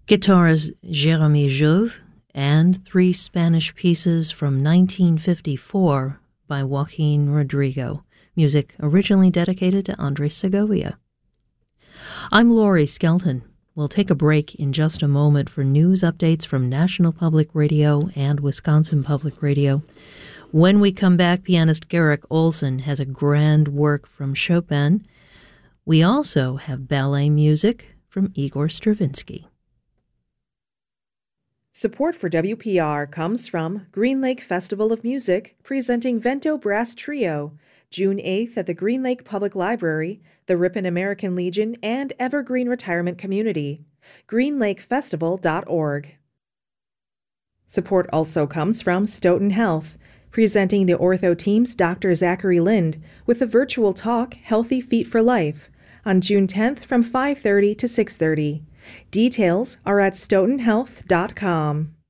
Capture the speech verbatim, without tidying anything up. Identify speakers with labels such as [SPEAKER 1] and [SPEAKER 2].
[SPEAKER 1] Guitarist Jérémy Jouve, and three Spanish pieces from nineteen fifty-four by Joaquin Rodrigo, music originally dedicated to Andres Segovia. I'm Laurie Skelton. We'll take a break in just a moment for news updates from National Public Radio and Wisconsin Public Radio. When we come back, pianist Garrick Olson has a grand work from Chopin. We also have ballet music from Igor Stravinsky.
[SPEAKER 2] Support for W P R comes from Green Lake Festival of Music, presenting Vento Brass Trio, June eighth at the Green Lake Public Library, the Ripon American Legion, and Evergreen Retirement Community. green lake festival dot org. Support also comes from Stoughton Health, presenting the Ortho Team's Doctor Zachary Lind with the virtual talk Healthy Feet for Life on June tenth from five thirty to six thirty. Details are at stoughton health dot com.